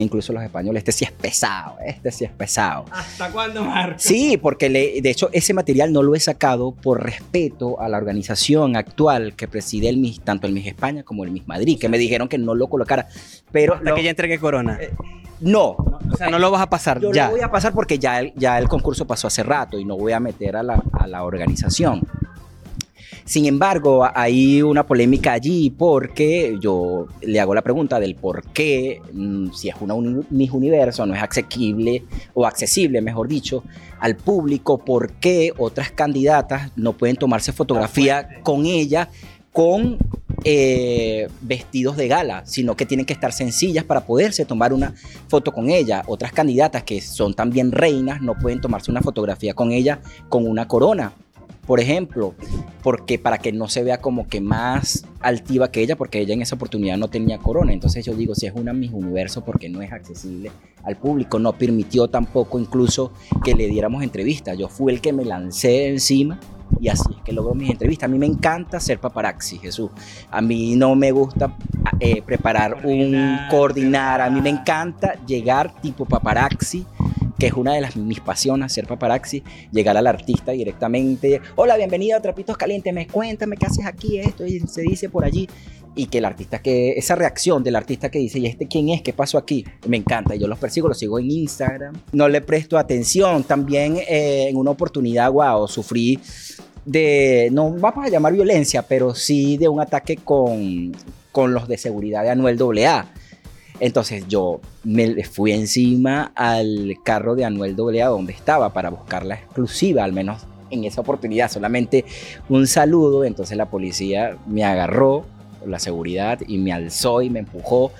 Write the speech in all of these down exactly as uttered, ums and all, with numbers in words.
incluso los españoles, este sí es pesado, este sí es pesado. ¿Hasta cuándo, Marco? Sí, porque le, de hecho ese material no lo he sacado por respeto a la organización actual que preside el Miss, tanto el Miss España como el Miss Madrid, que me dijeron que no lo colocara. Pero hasta lo, que ya entregue corona. Eh, no. no. O sea, no lo vas a pasar yo ya. Yo lo voy a pasar porque ya el, ya el concurso pasó hace rato y no voy a meter a la, a la organización. Sin embargo, hay una polémica allí porque yo le hago la pregunta del por qué, si es una uni, Miss Universo, no es asequible o accesible, mejor dicho, al público, por qué otras candidatas no pueden tomarse fotografía con ella con eh, vestidos de gala, sino que tienen que estar sencillas para poderse tomar una foto con ella. Otras candidatas que son también reinas no pueden tomarse una fotografía con ella con una corona, por ejemplo, porque para que no se vea como que más altiva que ella, porque ella en esa oportunidad no tenía corona. Entonces yo digo, si es una Miss Universo, porque no es accesible al público, no permitió tampoco incluso que le diéramos entrevistas. Yo fui el que me lancé encima y así es que logro mis entrevistas. A mí me encanta ser paparazzi, Jesús. A mí no me gusta eh, preparar coordinar, un coordinar, a mí me encanta llegar tipo paparazzi, que es una de las, mis pasiones, ser paparazzi, llegar al artista directamente. Hola, bienvenido a Trapitos Calientes, me cuéntame qué haces aquí, esto, y se dice por allí. Y que el artista, que esa reacción del artista que dice, ¿y este quién es? ¿Qué pasó aquí? Me encanta, y yo los persigo, los sigo en Instagram. No le presto atención. También eh, en una oportunidad, wow, sufrí de, no vamos a llamar violencia, pero sí de un ataque con, con los de seguridad de Anuel doble A. Entonces yo me fui encima al carro de Anuel doble A donde estaba para buscar la exclusiva, al menos en esa oportunidad, solamente un saludo. Entonces la policía me agarró, la seguridad, y me alzó y me empujó.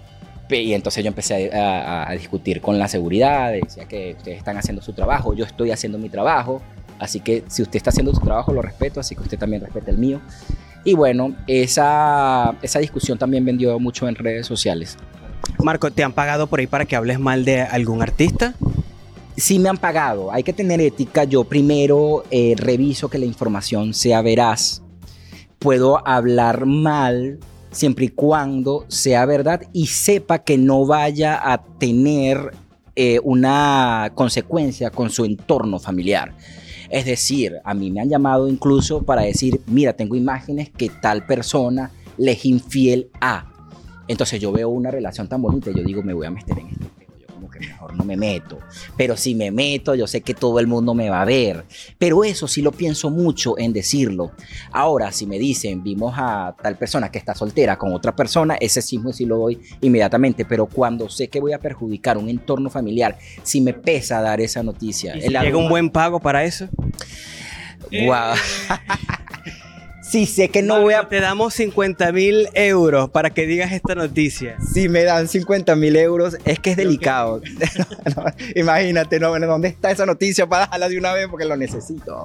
Y entonces yo empecé a, a, a discutir con la seguridad, decía que ustedes están haciendo su trabajo, yo estoy haciendo mi trabajo, así que si usted está haciendo su trabajo lo respeto, así que usted también respete el mío. Y bueno, esa, esa discusión también vendió mucho en redes sociales. Marco, ¿te han pagado por ahí para que hables mal de algún artista? Sí me han pagado. Hay que tener ética. Yo primero eh, reviso que la información sea veraz. Puedo hablar mal siempre y cuando sea verdad y sepa que no vaya a tener eh, una consecuencia con su entorno familiar. Es decir, a mí me han llamado incluso para decir, mira, tengo imágenes que tal persona le es infiel a. Entonces yo veo una relación tan bonita y yo digo, me voy a meter en esto. Yo como que mejor no me meto. Pero si me meto, yo sé que todo el mundo me va a ver. Pero eso sí lo pienso mucho en decirlo. Ahora, si me dicen, vimos a tal persona que está soltera con otra persona, ese sismo sí lo doy inmediatamente. Pero cuando sé que voy a perjudicar un entorno familiar, sí me pesa dar esa noticia. ¿Y si llega un buen pago para eso? Wow. Sí, sé que no Marco, voy a... Te damos cincuenta mil euros para que digas esta noticia. Si me dan cincuenta mil euros, es que es delicado. No, imagínate, no, ¿dónde está esa noticia para dejarla de una vez? Porque lo necesito.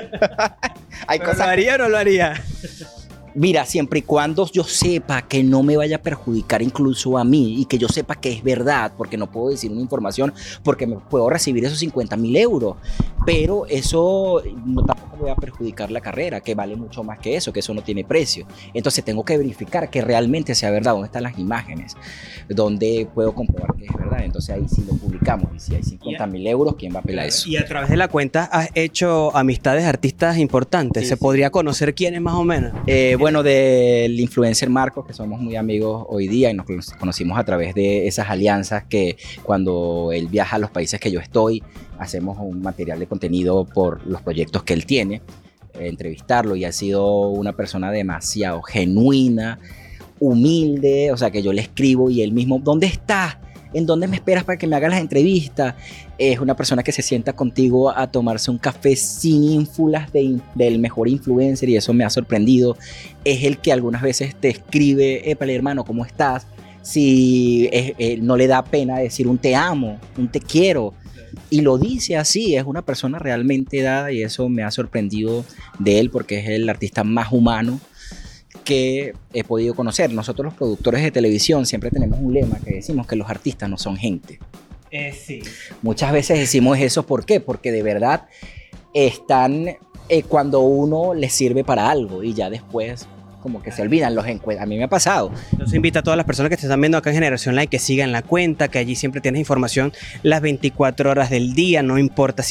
Hay ¿Pero cosas... ¿Lo haría o no lo haría? Mira, siempre y cuando yo sepa que no me vaya a perjudicar incluso a mí y que yo sepa que es verdad, porque no puedo decir una información porque me puedo recibir esos cincuenta mil euros, pero eso no tampoco voy a perjudicar la carrera, que vale mucho más que eso, que eso no tiene precio. Entonces tengo que verificar que realmente sea verdad, dónde están las imágenes, dónde puedo comprobar que es verdad. Entonces ahí sí lo publicamos y si hay cincuenta mil euros, ¿quién va a pelar eso? Y a través de la cuenta has hecho amistades de artistas importantes. Sí, ¿Se sí. podría conocer quiénes más o menos? Eh, bueno, del influencer Marcos, que somos muy amigos hoy día y nos conocimos a través de esas alianzas que cuando él viaja a los países que yo estoy, hacemos un material de contenido por los proyectos que él tiene, eh, entrevistarlo, y ha sido una persona demasiado genuina, humilde, o sea que yo le escribo y él mismo, ¿dónde estás? ¿En dónde me esperas para que me hagas las entrevistas? Es una persona que se sienta contigo a tomarse un café sin ínfulas de, del mejor influencer, y eso me ha sorprendido. Es el que algunas veces te escribe, épale hermano, ¿cómo estás? Si es, eh, no le da pena decir un te amo, un te quiero, y lo dice así. Es una persona realmente dada, y eso me ha sorprendido de él porque es el artista más humano que he podido conocer. Nosotros los productores de televisión siempre tenemos un lema que decimos que los artistas no son gente. Eh, sí. Muchas veces decimos eso, ¿por qué? Porque de verdad están eh, cuando uno les sirve para algo y ya después como que se olvidan los encuestas. A mí me ha pasado. Entonces invita a todas las personas que te están viendo acá en Generación Like que sigan la cuenta, que allí siempre tienes información las veinticuatro horas del día, no importa si